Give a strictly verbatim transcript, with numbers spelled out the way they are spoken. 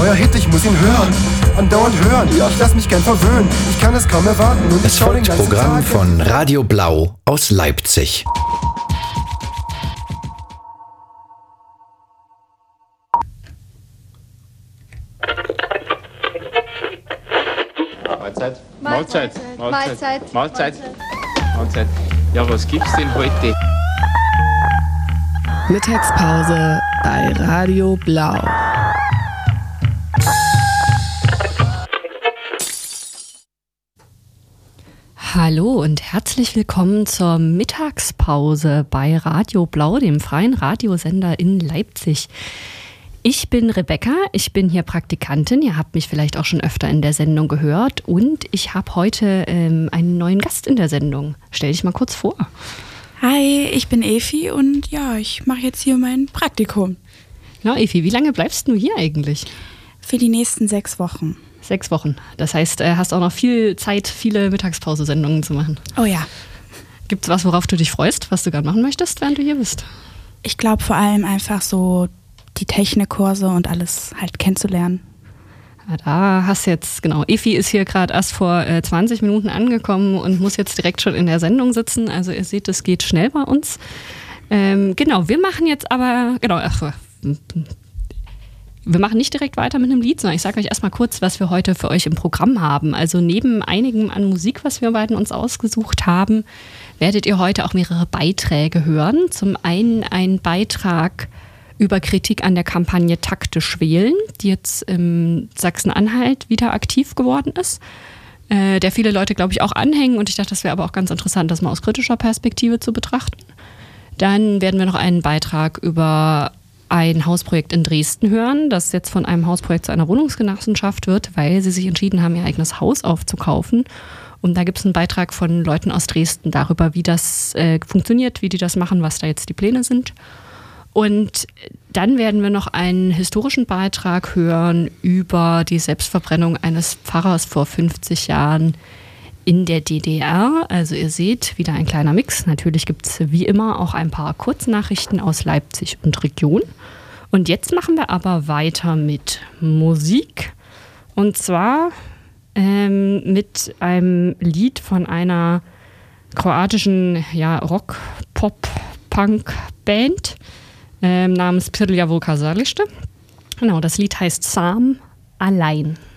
neuer Hit, ich muss ihn hören. Andauernd hören, ja. Ich lass mich gern verwöhnen. Ich kann es kaum erwarten. Und es folgt Programm von Radio Blau aus Leipzig. Mahlzeit. Mahlzeit. Mahlzeit. Mahlzeit. Mahlzeit. Ja, was gibt's denn heute? Mittagspause bei Radio Blau. Hallo und herzlich willkommen zur Mittagspause bei Radio Blau, dem freien Radiosender in Leipzig. Ich bin Rebecca, ich bin hier Praktikantin, ihr habt mich vielleicht auch schon öfter in der Sendung gehört und ich habe heute ähm, einen neuen Gast in der Sendung. Stell dich mal kurz vor. Hi, ich bin Efi und ja, ich mache jetzt hier mein Praktikum. Na Efi, wie lange bleibst du hier eigentlich? Für die nächsten sechs Wochen. Sechs Wochen. Das heißt, äh, hast auch noch viel Zeit, viele Mittagspause-Sendungen zu machen. Oh ja. Gibt's was, worauf du dich freust, was du gerade machen möchtest, während du hier bist? Ich glaube vor allem einfach so die Technikkurse und alles halt kennenzulernen. Ja, da hast du jetzt, genau, Efi ist hier gerade erst vor äh, zwanzig Minuten angekommen und muss jetzt direkt schon in der Sendung sitzen. Also ihr seht, es geht schnell bei uns. Ähm, genau, wir machen jetzt aber, genau, ach, wir machen nicht direkt weiter mit einem Lied, sondern ich sage euch erstmal kurz, was wir heute für euch im Programm haben. Also neben einigem an Musik, was wir beiden uns ausgesucht haben, werdet ihr heute auch mehrere Beiträge hören. Zum einen ein Beitrag über Kritik an der Kampagne Taktisch wählen, die jetzt in Sachsen-Anhalt wieder aktiv geworden ist, äh, der viele Leute, glaube ich, auch anhängen. Und ich dachte, das wäre aber auch ganz interessant, das mal aus kritischer Perspektive zu betrachten. Dann werden wir noch einen Beitrag über ein Hausprojekt in Dresden hören, das jetzt von einem Hausprojekt zu einer Wohnungsgenossenschaft wird, weil sie sich entschieden haben, ihr eigenes Haus aufzukaufen. Und da gibt es einen Beitrag von Leuten aus Dresden darüber, wie das äh, funktioniert, wie die das machen, was da jetzt die Pläne sind. Und dann werden wir noch einen historischen Beitrag hören über die Selbstverbrennung eines Pfarrers vor fünfzig Jahren in der D D R. Also ihr seht, wieder ein kleiner Mix. Natürlich gibt es wie immer auch ein paar Kurznachrichten aus Leipzig und Region. Und jetzt machen wir aber weiter mit Musik. Und zwar ähm, mit einem Lied von einer kroatischen ja, Rock-Pop-Punk-Band ähm, namens Pirlja Vukazalište. Genau, das Lied heißt Sam allein.